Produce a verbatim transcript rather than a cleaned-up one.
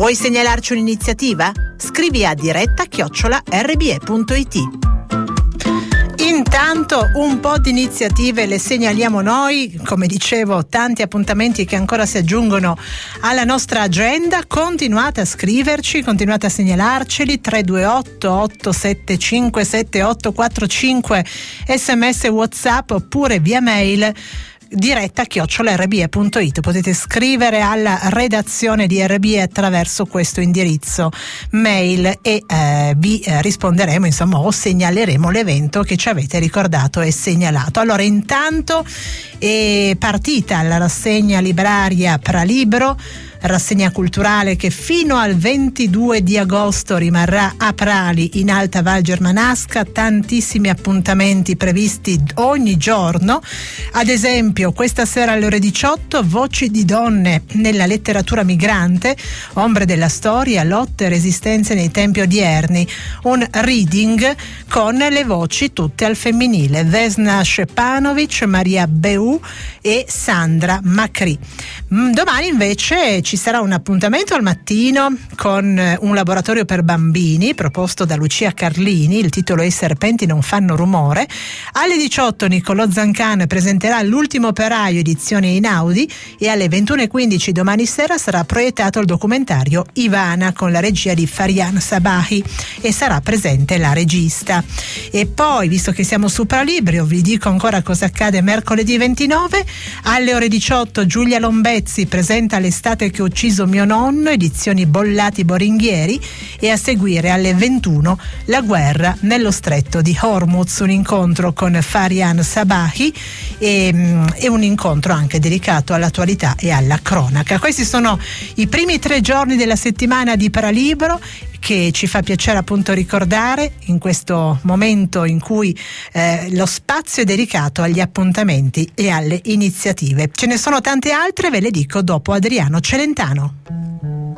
Vuoi segnalarci un'iniziativa? Scrivi a diretta chiocciola erre bi e punto it. Intanto un po' di iniziative le segnaliamo noi, come dicevo, tanti appuntamenti che ancora si aggiungono alla nostra agenda. Continuate a scriverci, continuate a segnalarceli. Tre due otto otto sette cinque sette otto quattro cinque, sms, WhatsApp oppure via mail diretta chiocciola erre bi e punto it. Potete scrivere alla redazione di R B E attraverso questo indirizzo mail e eh, vi eh, risponderemo, insomma, o segnaleremo l'evento che ci avete ricordato e segnalato. Allora, intanto è partita la rassegna libraria Pralibro, rassegna culturale che fino al ventidue di agosto rimarrà a Prali in Alta Val Germanasca. Tantissimi appuntamenti previsti ogni giorno, ad esempio questa sera alle ore diciotto Voci di donne nella letteratura migrante, ombre della storia, lotte e resistenze nei tempi odierni, un reading con le voci tutte al femminile: Vesna Šepanović, Maria Beu e Sandra Macri. Domani invece ci sarà un appuntamento al mattino con un laboratorio per bambini proposto da Lucia Carlini. Il titolo è I serpenti non fanno rumore. Alle diciotto Niccolò Zancan presenterà L'ultimo operaio, edizione Einaudi, e alle ventuno e quindici domani sera sarà proiettato il documentario Ivana con la regia di Farian Sabahi e sarà presente la regista. E poi, visto che siamo su Pralibrio, vi dico ancora cosa accade mercoledì ventinove. Alle ore diciotto Giulia Lombezzi presenta L'estate che ho ucciso mio nonno, edizioni Bollati Boringhieri, e a seguire alle ventuno La guerra nello stretto di Hormuz, un incontro con Farian Sabahi e, e un incontro anche dedicato all'attualità e alla cronaca. Questi sono i primi tre giorni della settimana di Pralibro, che ci fa piacere appunto ricordare in questo momento in cui eh, lo spazio è dedicato agli appuntamenti e alle iniziative. Ce ne sono tante altre, ve le dico dopo Adriano Celentano.